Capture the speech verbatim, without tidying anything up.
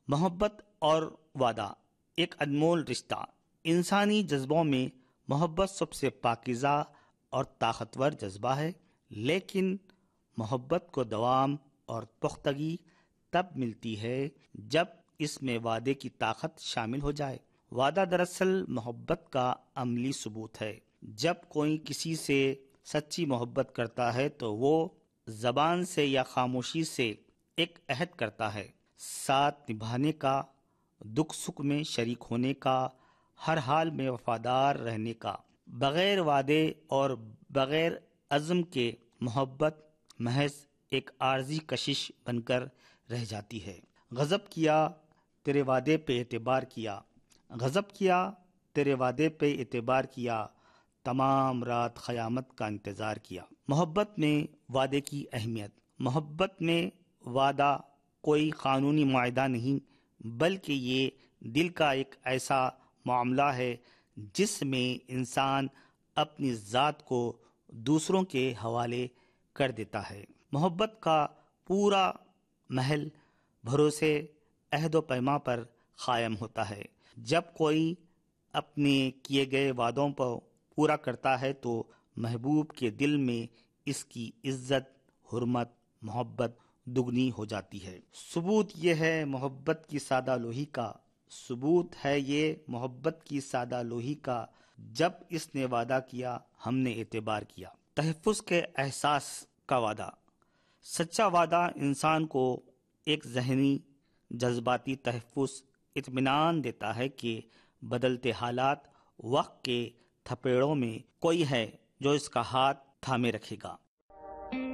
محبت اور وعدہ ایک انمول رشتہ۔ انسانی جذبوں میں محبت سب سے پاکیزہ اور طاقتور جذبہ ہے، لیکن محبت کو دوام اور پختگی تب ملتی ہے جب اس میں وعدے کی طاقت شامل ہو جائے۔ وعدہ دراصل محبت کا عملی ثبوت ہے۔ جب کوئی کسی سے سچی محبت کرتا ہے تو وہ زبان سے یا خاموشی سے ایک عہد کرتا ہے، ساتھ نبھانے کا، دکھ سکھ میں شریک ہونے کا، ہر حال میں وفادار رہنے کا۔ بغیر وعدے اور بغیر عزم کے محبت محض ایک عارضی کشش بن کر رہ جاتی ہے۔ غضب کیا تیرے وعدے پہ اعتبار کیا، غضب کیا تیرے وعدے پہ اعتبار کیا، تمام رات قیامت کا انتظار کیا۔ محبت میں وعدے کی اہمیت۔ محبت میں وعدہ کوئی قانونی معاہدہ نہیں، بلکہ یہ دل کا ایک ایسا معاملہ ہے جس میں انسان اپنی ذات کو دوسروں کے حوالے کر دیتا ہے۔ محبت کا پورا محل بھروسے، عہد و پیما پر قائم ہوتا ہے۔ جب کوئی اپنے کیے گئے وعدوں پر پورا کرتا ہے تو محبوب کے دل میں اس کی عزت، حرمت، محبت دگنی ہو جاتی ہے۔ ثبوت یہ ہے محبت کی سادہ لوہی کا، ثبوت ہے یہ محبت کی سادہ لوہی کا، جب اس نے وعدہ کیا ہم نے اعتبار کیا۔ تحفظ کے احساس کا وعدہ۔ سچا وعدہ انسان کو ایک ذہنی جذباتی تحفظ، اطمینان دیتا ہے کہ بدلتے حالات، وقت کے تھپیڑوں میں کوئی ہے جو اس کا ہاتھ تھامے رکھے گا۔